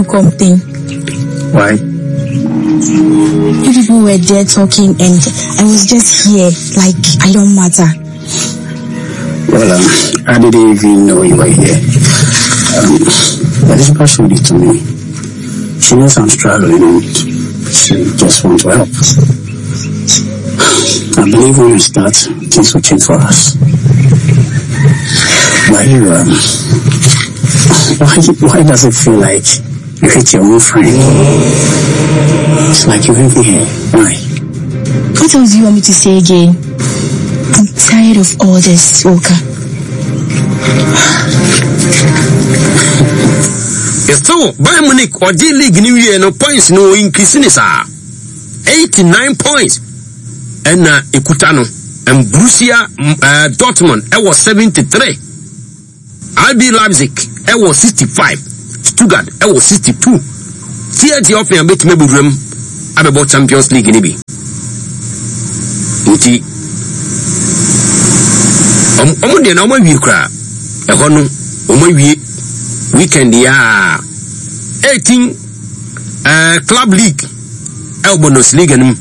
to complain. Why? You people were there talking and I was just here like I don't matter. Well, I didn't even know you were here. But this girl showed it to me. She knows I'm struggling and she just wants to help. I believe when we start, things will change for us. Why does it feel like you hate your own friend? It's like you hate me here. Why? What else do you want me to say again? I'm tired of all this, Walker. So, Bayern Munich or D League New Year no points no increase in 89 points. And Ekutano and Borussia Dortmund was 73. RB Leipzig was 65. Stuttgart was 62. TRT of me bet me budrum about Champions League in Ibi. Inti Omo na omo wi kra e ho no omo wi weekend ya 18 club league bonus league nim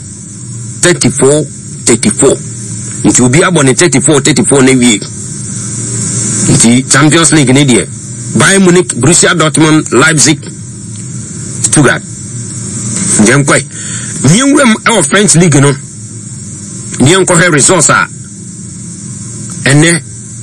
34 it will be about 34 na wi the Champions League in there Bayern Munich, Borussia Dortmund, Leipzig, Stuttgart. Nyankoi nyewem our French league no nyanko he results are ene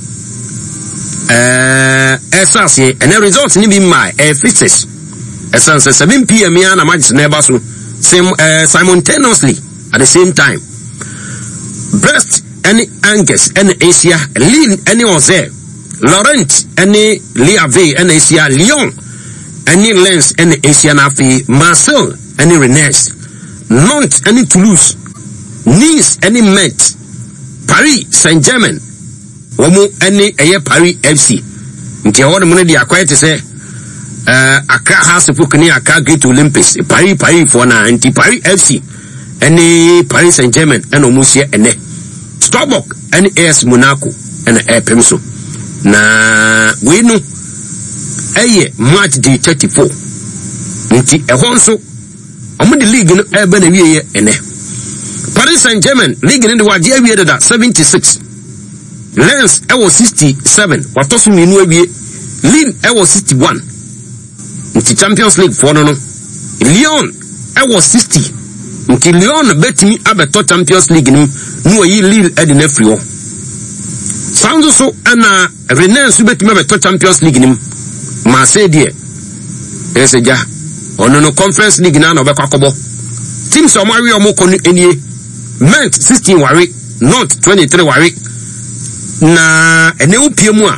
esase ene results ni bi mai fixes essence 7 p.m. ya na match na eba so simultaneously at the same time. Brest any Angers any Asia Lille any Ozer Laurent any Liave any Asia Lyon any Lens any Asia Nafi Marseille any Rennes Nantes any Toulouse Nice any Metz Paris Saint-Germain womu any Paris FC nti awon mo dey akwai te say Accra House for Kenya Accra Great Olympics Paris for na anti Paris FC any Paris Saint-Germain and omusia ene Starbuck any AS Monaco and Pemso na we no match day 34 nti ehon so omo the league no ebe na wiye ene Paris Saint-Germain league no de waje awie da 76 Lens was 67 watosu minu awie Lille was 61 nti Champions League for no Lyon was 60 nti Lyon betimi abeto Champions League no yi Lille edi na free ho Sanzo so ana Rennes betimi abeto Champions League nim Marseille die eseja ono no Conference League na obekwa kobo teams o mari o mo konu enie Ment 16 wari Nantes 23 wari na ene upie mu a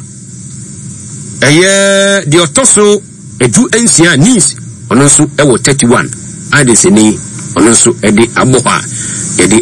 de otoso edu ensia Nice ono so 31 ade se ni ono so ede aboha ede